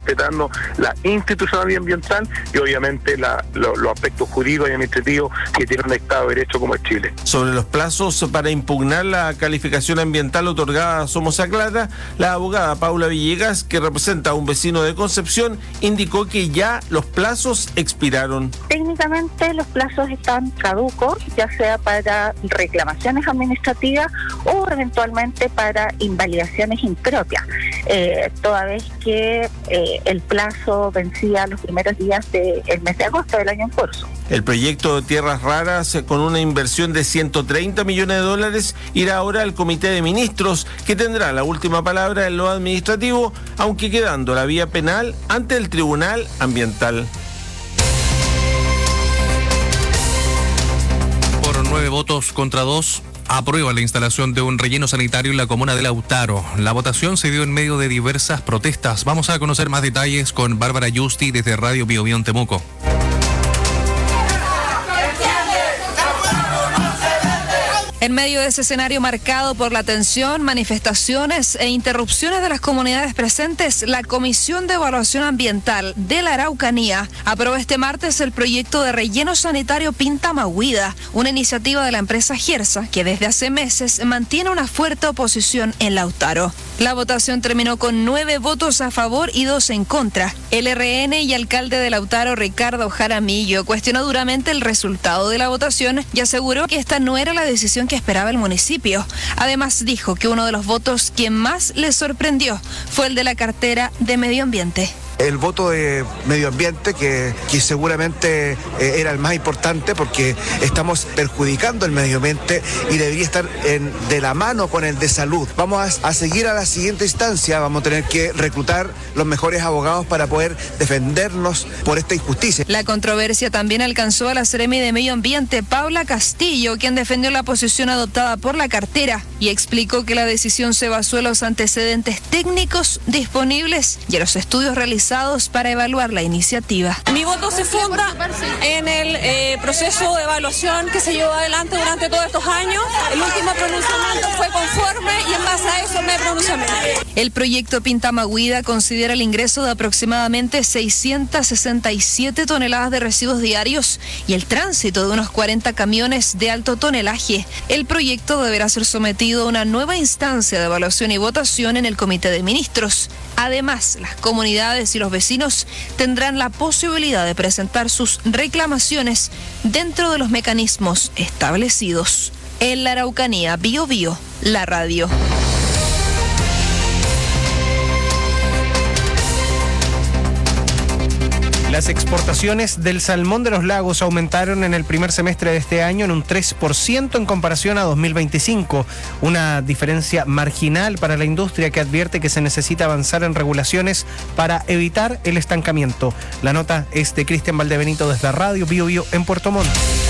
respetando la institucionalidad ambiental y obviamente los aspectos jurídicos y administrativos que tiene un Estado de Derecho como es Chile. Sobre los plazos para impugnar la calificación ambiental otorgada a Somoza Clara, la abogada Paula Villegas, que representa a un vecino de Concepción, indicó que ya los plazos expiraron. Técnicamente los plazos están caducos, ya sea para reclamaciones administrativas o eventualmente para invalidaciones impropias, toda vez que el plazo vencía los primeros días del mes de agosto del año en curso. El proyecto de Tierras Raras, con una inversión de $130 millones, irá ahora al Comité de Ministros, que tendrá la última palabra en lo administrativo, aunque quedando la vía penal ante el Tribunal Ambiental. Por 9 votos contra 2, aprueba la instalación de un relleno sanitario en la comuna de Lautaro. La votación se dio en medio de diversas protestas. Vamos a conocer más detalles con Bárbara Yusti desde Radio Bio Bio en Temuco. En medio de ese escenario marcado por la tensión, manifestaciones e interrupciones de las comunidades presentes, la Comisión de Evaluación Ambiental de la Araucanía aprobó este martes el proyecto de relleno sanitario Pintamagüida, una iniciativa de la empresa Gersa que desde hace meses mantiene una fuerte oposición en Lautaro. La votación terminó con 9 votos a favor y 2 en contra. El RN y alcalde de Lautaro, Ricardo Jaramillo, cuestionó duramente el resultado de la votación y aseguró que esta no era la decisión que esperaba el municipio. Además dijo que uno de los votos que más le sorprendió fue el de la cartera de Medio Ambiente. El voto de medio ambiente que seguramente era el más importante porque estamos perjudicando el medio ambiente y debería estar de la mano con el de salud. Vamos a seguir a la siguiente instancia, vamos a tener que reclutar los mejores abogados para poder defendernos por esta injusticia. La controversia también alcanzó a la Seremi de Medio Ambiente, Paula Castillo, quien defendió la posición adoptada por la cartera y explicó que la decisión se basó en los antecedentes técnicos disponibles y en los estudios realizados para evaluar la iniciativa. Mi voto se funda en el proceso de evaluación que se llevó adelante durante todos estos años. El último pronunciamiento fue conforme y en base a eso me pronuncié. El proyecto Pintamagüida considera el ingreso de aproximadamente 667 toneladas de residuos diarios y el tránsito de unos 40 camiones de alto tonelaje. El proyecto deberá ser sometido a una nueva instancia de evaluación y votación en el Comité de Ministros. Además, las comunidades y los vecinos tendrán la posibilidad de presentar sus reclamaciones dentro de los mecanismos establecidos. En la Araucanía, Bio Bio, la radio. Las exportaciones del salmón de los lagos aumentaron en el primer semestre de este año en un 3% en comparación a 2025, una diferencia marginal para la industria que advierte que se necesita avanzar en regulaciones para evitar el estancamiento. La nota es de Cristian Valdebenito desde Radio Bio Bio en Puerto Montt.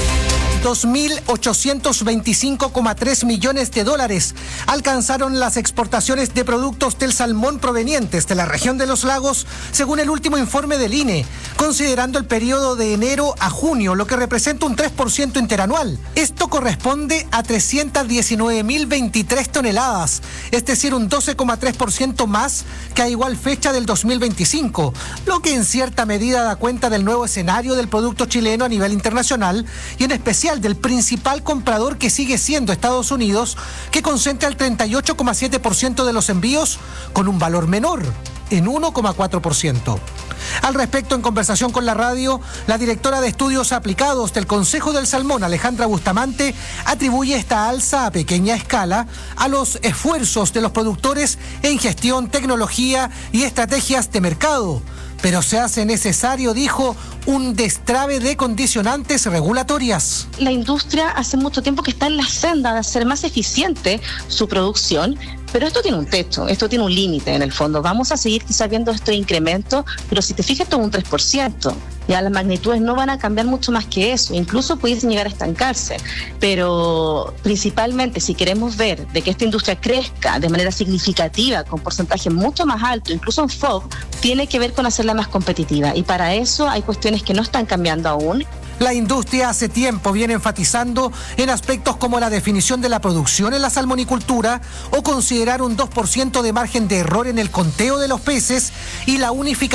2.825,3 millones de dólares alcanzaron las exportaciones de productos del salmón provenientes de la región de los lagos, según el último informe del INE, considerando el periodo de enero a junio, lo que representa un 3% interanual. Esto corresponde a 319.023 toneladas, es decir, un 12,3% más que a igual fecha del 2025, lo que en cierta medida da cuenta del nuevo escenario del producto chileno a nivel internacional y en especial del principal comprador que sigue siendo Estados Unidos, que concentra el 38,7% de los envíos con un valor menor, en 1,4%. Al respecto, en conversación con la radio, la directora de Estudios Aplicados del Consejo del Salmón, Alejandra Bustamante, atribuye esta alza a pequeña escala a los esfuerzos de los productores en gestión, tecnología y estrategias de mercado. Pero se hace necesario, dijo, un destrave de condicionantes regulatorias. La industria hace mucho tiempo que está en la senda de hacer más eficiente su producción, pero esto tiene un techo, esto tiene un límite en el fondo. Vamos a seguir quizás viendo este incremento, pero si te fijas, esto es un 3%. Ya las magnitudes no van a cambiar mucho más que eso, incluso pudiesen llegar a estancarse. Pero principalmente, si queremos ver de que esta industria crezca de manera significativa, con porcentajes mucho más altos, incluso en FOB, tiene que ver con hacerla más competitiva. Y para eso hay cuestiones que no están cambiando aún. La industria hace tiempo viene enfatizando en aspectos como la definición de la producción en la salmonicultura o considerar un 2% de margen de error en el conteo de los peces y la unificación